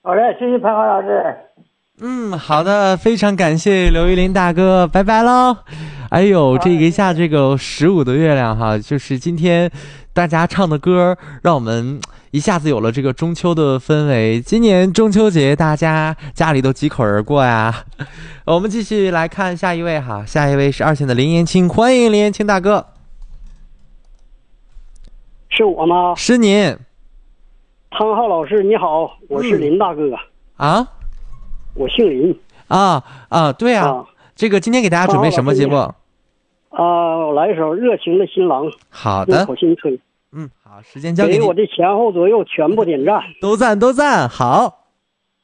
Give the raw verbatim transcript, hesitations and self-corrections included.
好嘞，谢谢潘华老师。 嗯，好的，非常感谢刘玉林大哥，拜拜喽。哎呦，这个一下这个十五的月亮哈，就是今天大家唱的歌，让我们一下子有了这个中秋的氛围。今年中秋节大家家里都几口而过呀？我们继续来看下一位哈，下一位是二线的林延青，欢迎林延青大哥。 是我吗？ 是您。 汤浩老师你好，我是林大哥。 嗯、啊。 我姓林啊啊，对啊，啊这个今天给大家准备什么节目？ 啊，我来一首《热情的新郎》。 好的， 口心吹。 嗯，好，时间交给你。 给我的前后左右全部点赞， 都赞都赞，好。